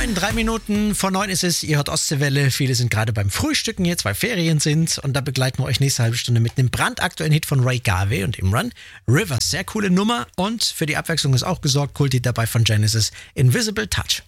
9, 3 Minuten vor 9 ist es. Ihr hört Ostseewelle. Viele sind gerade beim Frühstücken hier, 2 Ferien sind. Und da begleiten wir euch nächste halbe Stunde mit einem brandaktuellen Hit von Ray Garvey und Imran. Rivers, sehr coole Nummer. Und für die Abwechslung ist auch gesorgt. Kulti dabei von Genesis, Invisible Touch.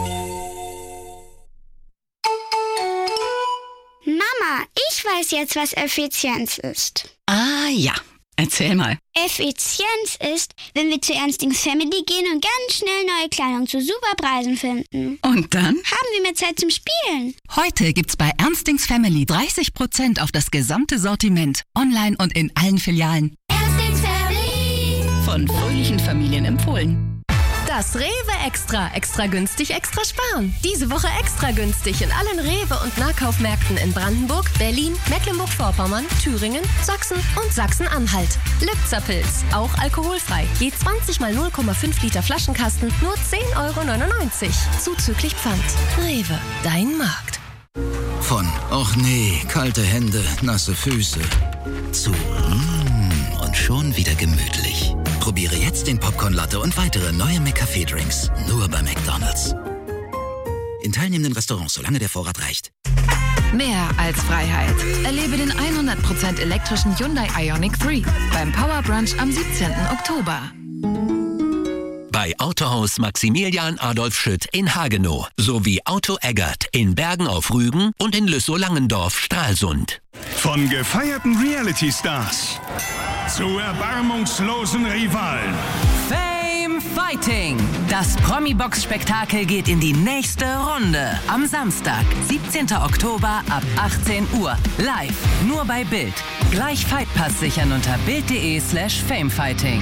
Mama, ich weiß jetzt, was Effizienz ist. Ah ja, erzähl mal. Effizienz ist, wenn wir zu Ernstings Family gehen und ganz schnell neue Kleidung zu super Preisen finden. Und dann? Haben wir mehr Zeit zum Spielen. Heute gibt's bei Ernstings Family 30% auf das gesamte Sortiment. Online und in allen Filialen. Ernstings Family. Von fröhlichen Familien empfohlen. Das Rewe Extra. Extra günstig, extra sparen. Diese Woche extra günstig in allen Rewe- und Nahkaufmärkten in Brandenburg, Berlin, Mecklenburg-Vorpommern, Thüringen, Sachsen und Sachsen-Anhalt. Lübzer-Pilz, auch alkoholfrei. Je 20 mal 0,5 Liter Flaschenkasten, nur 10,99 €. Zuzüglich Pfand. Rewe, dein Markt. Von "Och nee, kalte Hände, nasse Füße" zu und schon wieder gemütlich. Probiere jetzt den Popcorn-Latte und weitere neue McCafé-Drinks. Nur bei McDonald's. In teilnehmenden Restaurants, solange der Vorrat reicht. Mehr als Freiheit. Erlebe den 100% elektrischen Hyundai Ioniq 3 beim Power Brunch am 17. Oktober. Bei Autohaus Maximilian Adolf Schütt in Hagenow sowie Auto Eggert in Bergen auf Rügen und in Lüssow-Langendorf Stralsund. Von gefeierten Reality-Stars zu erbarmungslosen Rivalen. Fame Fighting. Das Promi-Box-Spektakel geht in die nächste Runde. Am Samstag, 17. Oktober ab 18 Uhr. Live, nur bei Bild. Gleich Fightpass sichern unter bild.de/famefighting.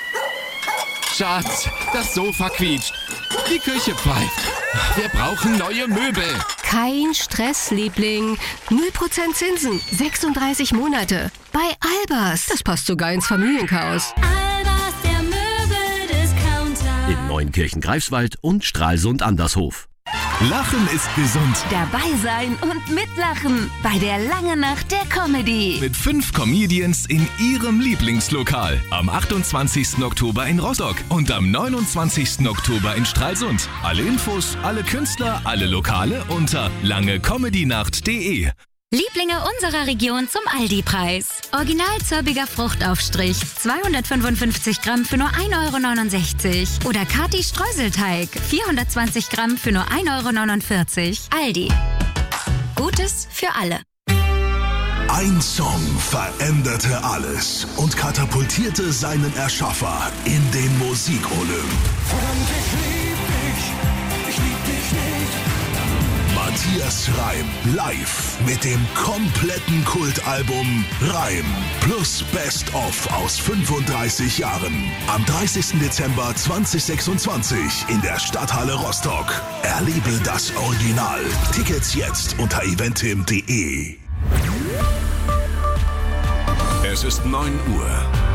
Schatz, das Sofa quietscht. Die Küche pfeift. Wir brauchen neue Möbel. Kein Stress, Liebling. 0% Zinsen, 36 Monate. Bei Albers. Das passt sogar ins Familienchaos. Albers, der Möbeldiscounter. In Neuenkirchen-Greifswald und Stralsund-Andershof. Lachen ist gesund. Dabei sein und mitlachen bei der Lange Nacht der Comedy. Mit 5 Comedians in ihrem Lieblingslokal. Am 28. Oktober in Rostock und am 29. Oktober in Stralsund. Alle Infos, alle Künstler, alle Lokale unter langecomedynacht.de. Lieblinge unserer Region zum Aldi-Preis. Original zörbiger Fruchtaufstrich, 255 Gramm für nur 1,69 €. Oder Kati Streuselteig, 420 Gramm für nur 1,49 €. Aldi. Gutes für alle. Ein Song veränderte alles und katapultierte seinen Erschaffer in den Musikolymp. Verdammt, ich lieb dich nicht. Matthias Reim live mit dem kompletten Kultalbum Reim plus Best of aus 35 Jahren. Am 30. Dezember 2026 in der Stadthalle Rostock. Erlebe das Original. Tickets jetzt unter eventim.de. Es ist 9 Uhr.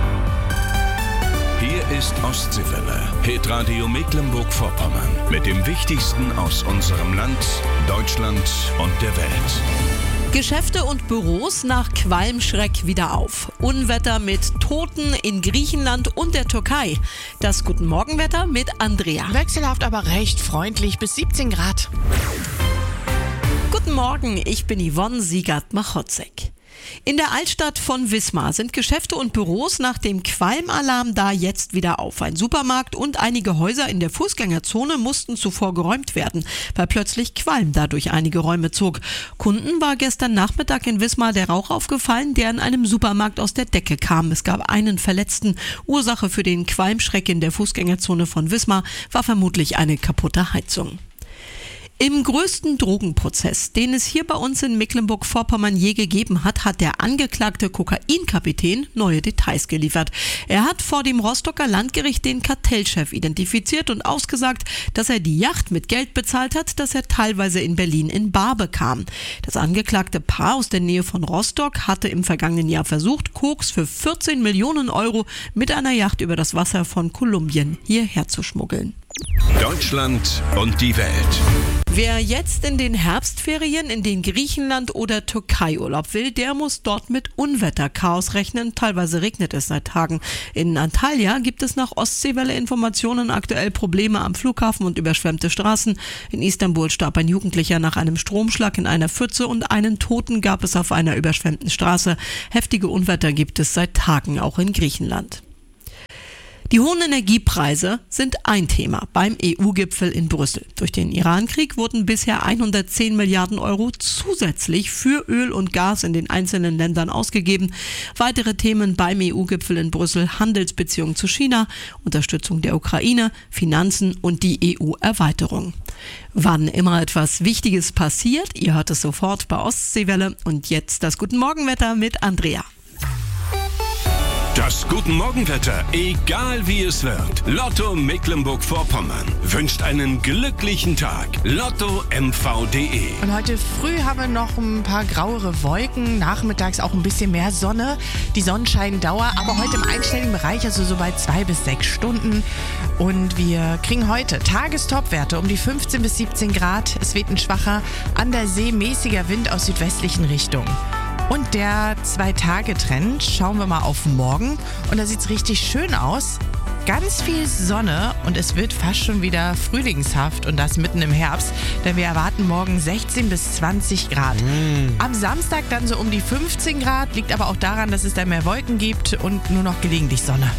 Hier ist Ostseewelle, Hitradio Mecklenburg-Vorpommern. Mit dem Wichtigsten aus unserem Land, Deutschland und der Welt. Geschäfte und Büros nach Qualmschreck wieder auf. Unwetter mit Toten in Griechenland und der Türkei. Das Guten Morgenwetter mit Andrea. Wechselhaft, aber recht freundlich bis 17 Grad. Guten Morgen, ich bin Yvonne Siegert-Machotzek. In der Altstadt von Wismar sind Geschäfte und Büros nach dem Qualmalarm da jetzt wieder auf. Ein Supermarkt und einige Häuser in der Fußgängerzone mussten zuvor geräumt werden, weil plötzlich Qualm da durch einige Räume zog. Kunden war gestern Nachmittag in Wismar der Rauch aufgefallen, der in einem Supermarkt aus der Decke kam. Es gab einen Verletzten. Ursache für den Qualmschreck in der Fußgängerzone von Wismar war vermutlich eine kaputte Heizung. Im größten Drogenprozess, den es hier bei uns in Mecklenburg-Vorpommern je gegeben hat, hat der angeklagte Kokainkapitän neue Details geliefert. Er hat vor dem Rostocker Landgericht den Kartellchef identifiziert und ausgesagt, dass er die Yacht mit Geld bezahlt hat, das er teilweise in Berlin in bar bekam. Das angeklagte Paar aus der Nähe von Rostock hatte im vergangenen Jahr versucht, Koks für 14 Millionen € mit einer Yacht über das Wasser von Kolumbien hierher zu schmuggeln. Deutschland und die Welt. Wer jetzt in den Herbstferien in den Griechenland oder Türkei Urlaub will, der muss dort mit Unwetterchaos rechnen. Teilweise regnet es seit Tagen. In Antalya gibt es nach Ostseewelle-Informationen aktuell Probleme am Flughafen und überschwemmte Straßen. In Istanbul starb ein Jugendlicher nach einem Stromschlag in einer Pfütze und einen Toten gab es auf einer überschwemmten Straße. Heftige Unwetter gibt es seit Tagen auch in Griechenland. Die hohen Energiepreise sind ein Thema beim EU-Gipfel in Brüssel. Durch den Iran-Krieg wurden bisher 110 Milliarden Euro zusätzlich für Öl und Gas in den einzelnen Ländern ausgegeben. Weitere Themen beim EU-Gipfel in Brüssel: Handelsbeziehungen zu China, Unterstützung der Ukraine, Finanzen und die EU-Erweiterung. Wann immer etwas Wichtiges passiert, ihr hört es sofort bei Ostseewelle. Und jetzt das Guten Morgenwetter mit Andrea. Das Guten Morgenwetter, egal wie es wird. Lotto Mecklenburg-Vorpommern wünscht einen glücklichen Tag. LottoMV.de. Und heute früh haben wir noch ein paar grauere Wolken, nachmittags auch ein bisschen mehr Sonne. Die Sonnenscheindauer, aber heute im einstelligen Bereich, also so bei 2 bis 6 Stunden. Und wir kriegen heute Tagestopwerte um die 15 bis 17 Grad. Es weht ein schwacher, an der See mäßiger Wind aus südwestlichen Richtungen. Und der 2-Tage-Trend, schauen wir mal auf morgen. Und da sieht es richtig schön aus. Ganz viel Sonne und es wird fast schon wieder frühlingshaft und das mitten im Herbst. Denn wir erwarten morgen 16 bis 20 Grad. Am Samstag dann so um die 15 Grad. Liegt aber auch daran, dass es da mehr Wolken gibt und nur noch gelegentlich Sonne.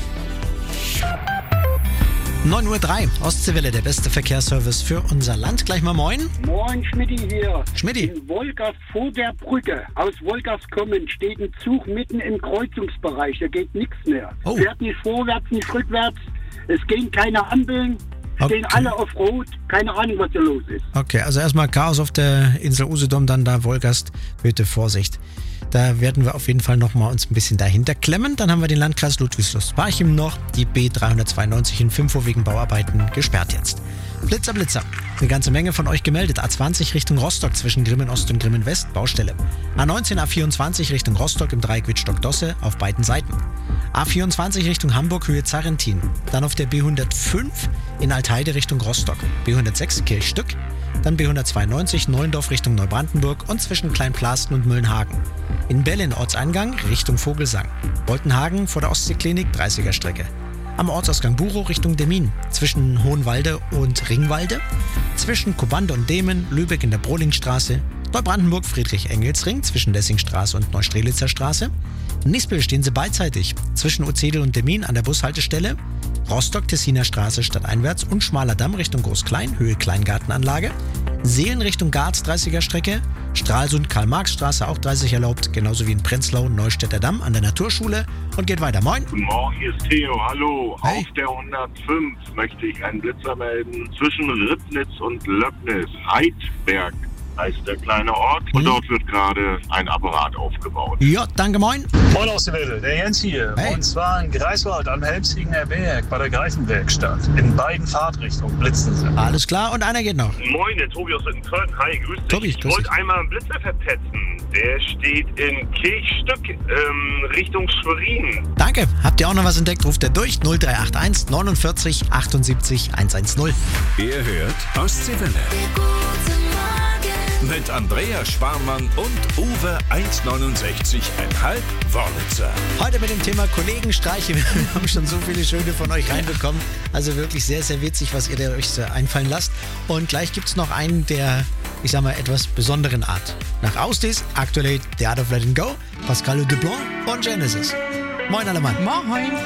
9:03 Uhr, Ostseewelle, der beste Verkehrsservice für unser Land. Gleich mal moin. Moin, Schmidti hier. Schmidti. In Wolgast vor der Brücke. Aus Wolgast kommend steht ein Zug mitten im Kreuzungsbereich. Da geht nichts mehr. Oh. Fährt nicht vorwärts, nicht rückwärts. Es gehen keine Ampeln. Stehen alle auf Rot. Keine Ahnung, was da los ist. Okay, also erstmal Chaos auf der Insel Usedom, dann da Wolgast. Bitte Vorsicht. Da werden wir auf jeden Fall nochmal uns ein bisschen dahinter klemmen. Dann haben wir den Landkreis Ludwigslust-Parchim noch. Die B392 in Fimfo wegen Bauarbeiten gesperrt jetzt. Blitzer, Blitzer. Eine ganze Menge von euch gemeldet. A20 Richtung Rostock zwischen Grimmen Ost und Grimmen West, Baustelle. A19, A24 Richtung Rostock im Dreieck Wittstock-Dosse auf beiden Seiten. A24 Richtung Hamburg, Höhe Zarrentin. Dann auf der B105 in Altheide Richtung Rostock. B106 Kirchstück. Dann B192 Neulendorf Richtung Neubrandenburg und zwischen Kleinplasten und Müllenhagen. In Bellin Ortseingang Richtung Vogelsang. Boltenhagen vor der Ostseeklinik 30er Strecke. Am Ortsausgang Buchow Richtung Demmin. Zwischen Hohenwalde und Ringwalde. Zwischen Kobande und Demen, Lübeck in der Brohlingstraße. Neubrandenburg Friedrich-Engels-Ring zwischen Lessingstraße und Neustrelitzer Straße. In Nispel stehen sie beidseitig zwischen Urzedel und Demmin an der Bushaltestelle. Rostock-Tessiner Straße stadteinwärts und Schmaler Damm Richtung Groß-Klein, Höhe Kleingartenanlage. Seelen Richtung Garz 30er Strecke. Stralsund Karl-Marx-Straße auch 30 erlaubt, genauso wie in Prenzlau Neustädter Damm an der Naturschule. Und geht weiter. Moin. Guten Morgen, hier ist Theo. Hallo. Hey. Auf der 105 möchte ich einen Blitzer melden zwischen Ribnitz und Löbnis. Heidberg heißt der kleine Ort und dort wird gerade ein Apparat aufgebaut. Ja, danke, moin. Moin aus der Welle, der Jens hier. Hey. Und zwar in Greifswald am Helmsiegener Berg bei der Greifenwerkstatt. In beiden Fahrtrichtungen blitzen sie. Alles klar, und einer geht noch. Moin, der Tobi aus Köln. Hi, grüß dich. Tobi, ich wollte einmal einen Blitzer verpetzen. Der steht in Kirchstück Richtung Schwerin. Danke. Habt ihr auch noch was entdeckt? Ruft er durch 0381 49 78 110. Ihr hört Ostseewelle. Mit Andrea Sparmann und Uwe 1,69,5 Wörlitzer. Heute mit dem Thema Kollegenstreiche. Wir haben schon so viele schöne von euch reinbekommen. Also wirklich sehr, sehr witzig, was ihr euch einfallen lasst. Und gleich gibt es noch einen der, ich sag mal, etwas besonderen Art. Nach Austis, aktuell The Art of Letting Go, Pascal Dublanc und Genesis. Moin alle Mann. Moin.